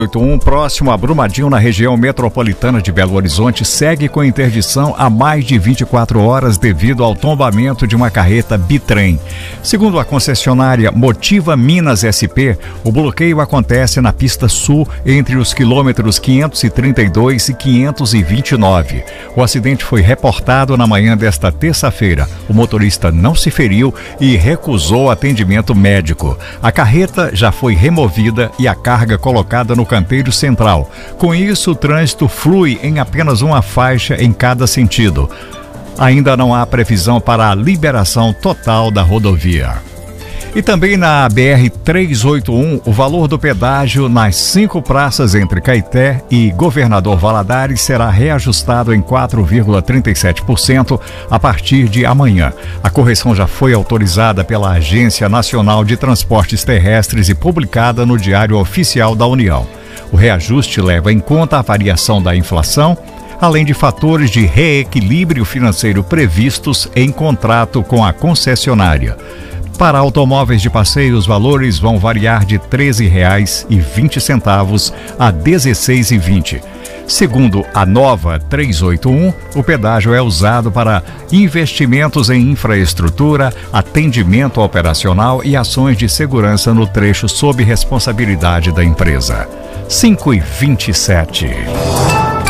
81, próximo a Brumadinho, na região metropolitana de Belo Horizonte, segue com interdição há mais de 24 horas devido ao tombamento de uma carreta bitrem. Segundo a concessionária Motiva Minas SP, o bloqueio acontece na pista sul entre os quilômetros 532 e 529. O acidente foi reportado na manhã desta terça-feira. O motorista não se feriu e recusou atendimento médico. A carreta já foi removida e a carga colocada no canteiro central. Com isso, o trânsito flui em apenas uma faixa em cada sentido. Ainda não há previsão para a liberação total da rodovia. E também na BR-381, o valor do pedágio nas 5 praças entre Caeté e Governador Valadares será reajustado em 4,37% a partir de amanhã. A correção já foi autorizada pela Agência Nacional de Transportes Terrestres e publicada no Diário Oficial da União. O reajuste leva em conta a variação da inflação, além de fatores de reequilíbrio financeiro previstos em contrato com a concessionária. Para automóveis de passeio, os valores vão variar de R$ 13,20 a R$ 16,20. Segundo a nova 381, o pedágio é usado para investimentos em infraestrutura, atendimento operacional e ações de segurança no trecho sob responsabilidade da empresa. 5h27.